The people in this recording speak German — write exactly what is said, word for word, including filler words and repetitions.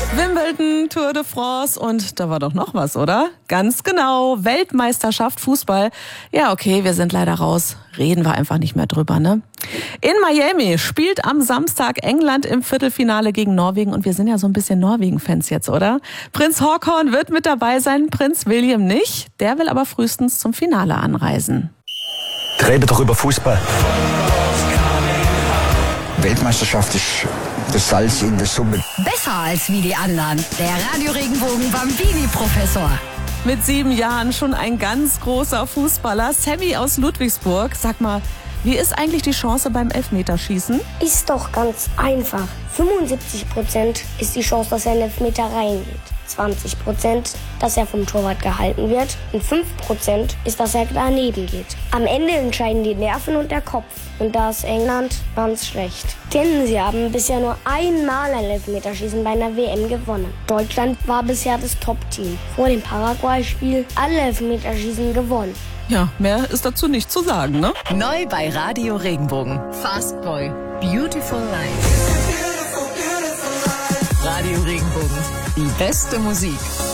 Wimbledon, Tour de France und da war doch noch was, oder? Ganz genau, Weltmeisterschaft Fußball. Ja, okay, wir sind leider raus. Reden wir einfach nicht mehr drüber, ne? In Miami spielt am Samstag England im Viertelfinale gegen Norwegen und wir sind ja so ein bisschen Norwegen-Fans jetzt, oder? Prinz Haakon wird mit dabei sein, Prinz William nicht. Der will aber frühestens zum Finale anreisen. Reden doch über Fußball. Weltmeisterschaft ist das Salz in der Suppe. Besser als wie die anderen. Der Radio Regenbogen Bambini-Professor. Mit sieben Jahren schon ein ganz großer Fußballer. Sammy aus Ludwigsburg. Sag mal, wie ist eigentlich die Chance beim Elfmeterschießen? Ist doch ganz einfach. fünfundsiebzig Prozent ist die Chance, dass er in Elfmeter reingeht. zwanzig Prozent, dass er vom Torwart gehalten wird. Und fünf Prozent ist, dass er daneben geht. Am Ende entscheiden die Nerven und der Kopf. Und da ist England ganz schlecht. Denn sie haben bisher nur einmal ein Elfmeterschießen bei einer W M gewonnen. Deutschland war bisher das Top-Team. Vor dem Paraguay-Spiel alle Elfmeterschießen gewonnen. Ja, mehr ist dazu nicht zu sagen, ne? Neu bei Radio Regenbogen. Fast Boy. Beautiful Life. Radio Regenbogen. Die beste Musik.